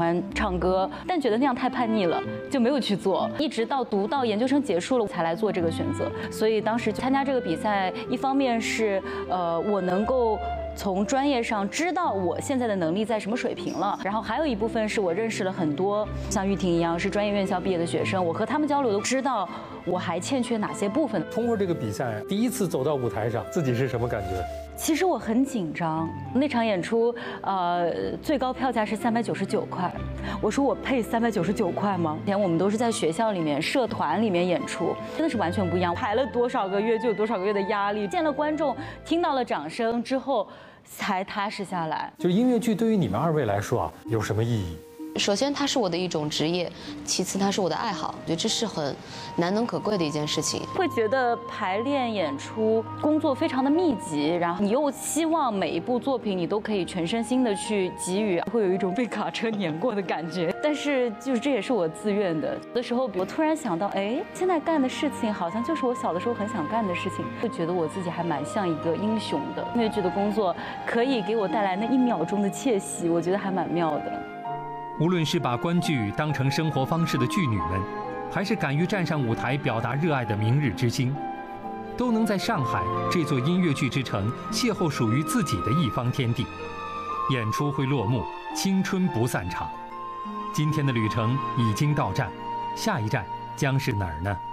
欢唱歌，但觉得那样太叛逆了，就没有去做。一直到读到研究生结束了，才来做这个选择。所以当时参加这个比赛，一方面是我能够从专业上知道我现在的能力在什么水平了，然后还有一部分是我认识了很多像玉婷一样是专业院校毕业的学生，我和他们交流都知道我还欠缺哪些部分。 通过这个比赛，第一次走到舞台上，自己是什么感觉？ 其实我很紧张，那场演出，最高票价是399块。我说我配399块吗？以前我们都是在学校里面、社团里面演出，真的是完全不一样。排了多少个月就有多少个月的压力，见了观众，听到了掌声之后，才踏实下来。 就音乐剧对于你们二位来说啊，有什么意义？ 首先，它是我的一种职业；其次，它是我的爱好。我觉得这是很难能可贵的一件事情。 会觉得排练、演出工作非常的密集，然后你又希望每一部作品你都可以全身心的去给予，会有一种被卡车碾过的感觉。但是就是这也是我自愿的。有的时候，我突然想到，哎，现在干的事情好像就是我小的时候很想干的事情，会觉得我自己还蛮像一个英雄的。音乐剧的工作可以给我带来那1秒钟的窃喜，我觉得还蛮妙的。 无论是把观剧当成生活方式的剧女们，还是敢于站上舞台表达热爱的明日之星，都能在上海这座音乐剧之城邂逅属于自己的一方天地。演出会落幕，青春不散场。今天的旅程已经到站，下一站将是哪儿呢？